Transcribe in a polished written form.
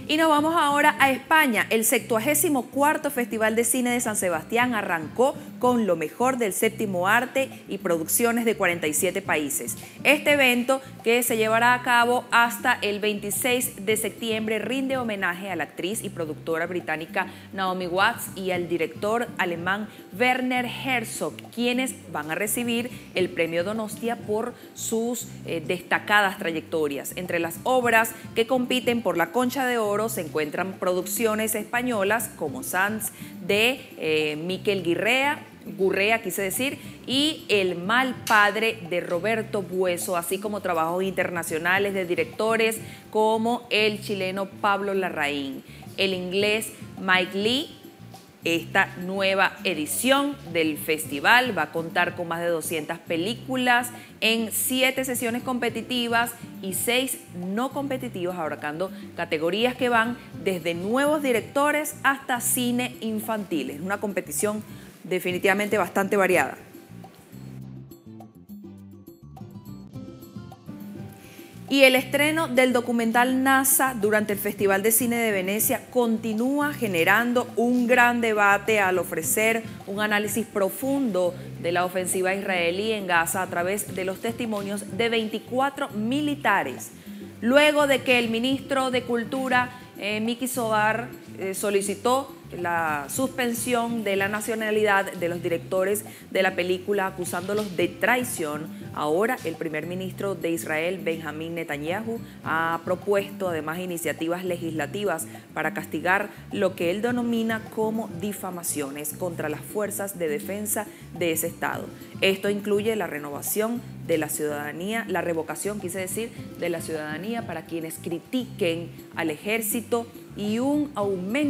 Y nos vamos ahora a España. El 74º Festival de Cine de San Sebastián arrancó con lo mejor del séptimo arte y producciones de 47 países. Este evento, que se llevará a cabo hasta el 26 de septiembre, rinde homenaje a la actriz y productora británica Naomi Watts y al director alemán Werner Herzog, quienes van a recibir el premio Donostia por sus destacadas trayectorias. Entre las obras que compiten por la Concha de Oro se encuentran producciones españolas como Sants de Miquel Gurrea, quise decir, y El mal padre de Roberto Bueso, así como trabajos internacionales de directores como el chileno Pablo Larraín, el inglés Mike Leigh. Esta nueva edición del festival va a contar con más de 200 películas en 7 sesiones competitivas y 6 no competitivas, abarcando categorías que van desde nuevos directores hasta cine infantil. Es una competición definitivamente bastante variada. Y el estreno del documental NASA durante el Festival de Cine de Venecia continúa generando un gran debate al ofrecer un análisis profundo de la ofensiva israelí en Gaza a través de los testimonios de 24 militares. Luego de que el ministro de Cultura, Miki Zohar, solicitó la suspensión de la nacionalidad de los directores de la película acusándolos de traición, ahora el primer ministro de Israel, Benjamín Netanyahu, ha propuesto además iniciativas legislativas para castigar lo que él denomina como difamaciones contra las fuerzas de defensa de ese Estado. Esto incluye la renovación de la ciudadanía, la revocación, quise decir, de la ciudadanía para quienes critiquen al ejército y un aumento